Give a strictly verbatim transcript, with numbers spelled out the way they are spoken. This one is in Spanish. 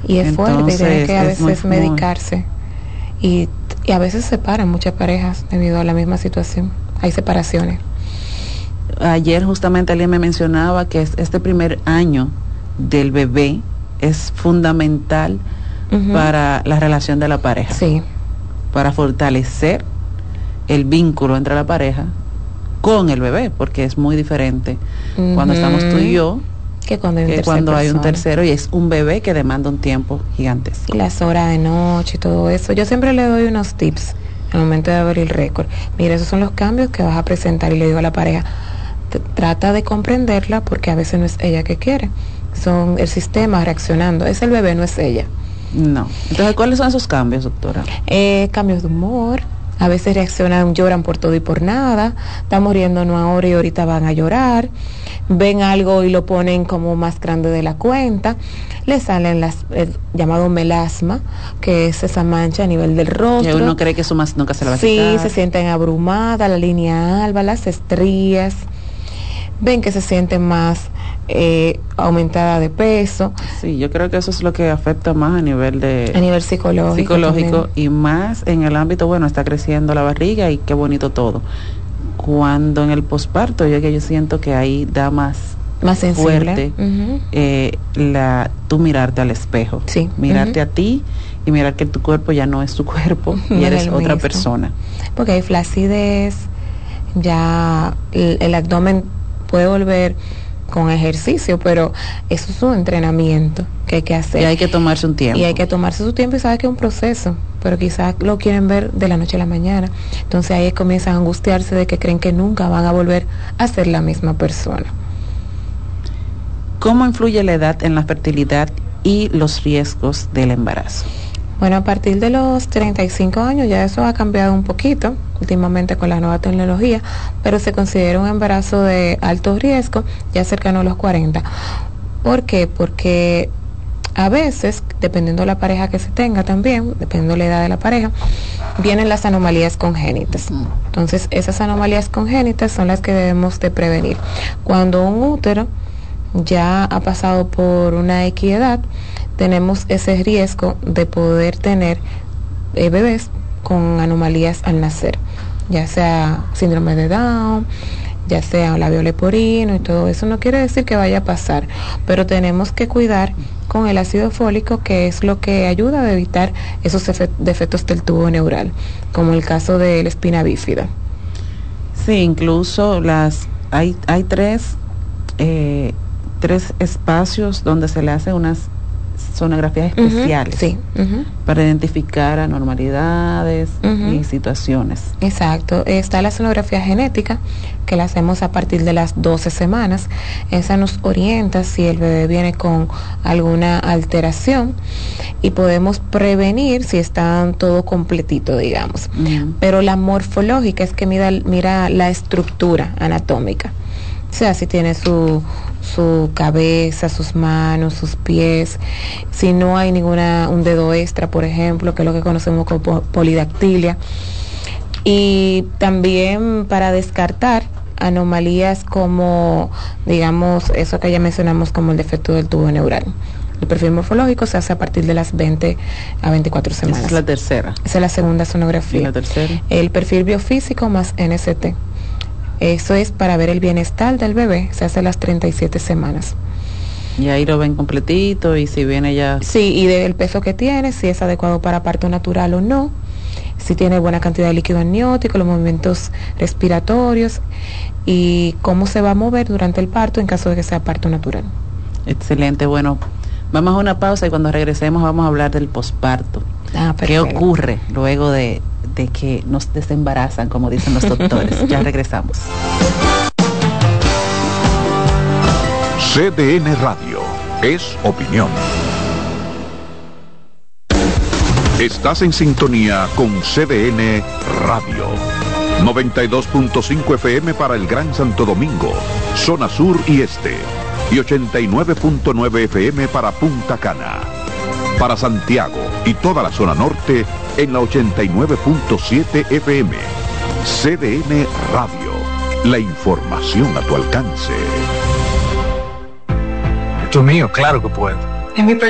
Y es Entonces, fuerte, tienen que a veces muy, medicarse. Y, y a veces se separan muchas parejas debido a la misma situación. Hay separaciones. Ayer justamente alguien me mencionaba que este primer año del bebé es fundamental uh-huh. para la relación de la pareja. Sí. Para fortalecer el vínculo entre la pareja con el bebé, porque es muy diferente uh-huh. cuando estamos tú y yo que cuando hay, que cuando hay un tercero y es un bebé que demanda un tiempo gigantesco. Y las horas de noche y todo eso. Yo siempre le doy unos tips al momento de abrir el récord. Mira, esos son los cambios que vas a presentar, y le digo a la pareja, trata de comprenderla, porque a veces no es ella que quiere, son el sistema reaccionando, es el bebé, no es ella. No. Entonces, ¿cuáles son esos cambios, doctora? Eh, cambios de humor. A veces reaccionan, lloran por todo y por nada, están muriéndonos ahora y ahorita van a llorar, ven algo y lo ponen como más grande de la cuenta, le salen las, el llamado melasma, que es esa mancha a nivel del rostro. Que uno cree que eso más nunca se la va a sí, quitar. se sienten abrumadas, la línea alba, las estrías, ven que se sienten más eh, aumentada de peso. Sí, yo creo que eso es lo que afecta más a nivel de a nivel psicológico, psicológico y más en el ámbito, bueno, está creciendo la barriga y qué bonito todo. Cuando en el posparto, yo que yo siento que ahí da más más fuerte uh-huh. eh, la tú mirarte al espejo, sí. mirarte uh-huh. a ti y mirar que tu cuerpo ya no es tu cuerpo y no eres otra mismo. persona. Porque hay flacidez, ya el, el abdomen puede volver con ejercicio, pero eso es un entrenamiento que hay que hacer. Y hay que tomarse un tiempo. Y hay que tomarse su tiempo y sabe que es un proceso, pero quizás lo quieren ver de la noche a la mañana. Entonces ahí comienzan a angustiarse de que creen que nunca van a volver a ser la misma persona. ¿Cómo influye la edad en la fertilidad y los riesgos del embarazo? Bueno, a partir de los treinta y cinco años ya eso ha cambiado un poquito últimamente con la nueva tecnología, pero se considera un embarazo de alto riesgo ya cercano a los cuarenta. ¿Por qué? Porque a veces, dependiendo de la pareja que se tenga también, dependiendo de la edad de la pareja, vienen las anomalías congénitas. Entonces, esas anomalías congénitas son las que debemos de prevenir. Cuando un útero ya ha pasado por una equidad, tenemos ese riesgo de poder tener eh, bebés con anomalías al nacer, ya sea síndrome de Down, ya sea labio leporino y todo eso. No quiere decir que vaya a pasar, pero tenemos que cuidar con el ácido fólico, que es lo que ayuda a evitar esos efe- defectos del tubo neural, como el caso de la espina bífida. Sí, incluso las hay hay tres eh, tres espacios donde se le hacen unas sonografías especiales uh-huh, sí, uh-huh. para identificar anormalidades uh-huh. y situaciones. Exacto. Está la sonografía genética, que la hacemos a partir de las doce semanas. Esa nos orienta si el bebé viene con alguna alteración y podemos prevenir si está todo completito, digamos. Uh-huh. Pero la morfológica es que mira, mira la estructura anatómica. O sea, si tiene su, su cabeza, sus manos, sus pies, si no hay ninguna, un dedo extra, por ejemplo, que es lo que conocemos como polidactilia. Y también para descartar anomalías como, digamos, eso que ya mencionamos como el defecto del tubo neural. El perfil morfológico se hace a partir de las veinte a veinticuatro semanas. Esa es la tercera. Esa es la segunda sonografía. ¿Y la tercera? El perfil biofísico más N S T. Eso es para ver el bienestar del bebé, se hace a las treinta y siete semanas. Y ahí lo ven completito y si viene ya... Sí, y del peso que tiene, si es adecuado para parto natural o no, si tiene buena cantidad de líquido amniótico, los movimientos respiratorios y cómo se va a mover durante el parto en caso de que sea parto natural. Excelente, bueno, vamos a una pausa y cuando regresemos vamos a hablar del posparto. Ah, ¿Qué ocurre luego de... de que nos desembarazan, como dicen los doctores? Ya regresamos. C D N Radio es opinión. Estás en sintonía con C D N Radio. noventa y dos punto cinco F M para el Gran Santo Domingo, zona sur y este. Y ochenta y nueve punto nueve F M para Punta Cana. Para Santiago y toda la zona norte en la ochenta y nueve punto siete F M. C D N Radio. La información a tu alcance. Esto es mío, claro que puedo. Es mi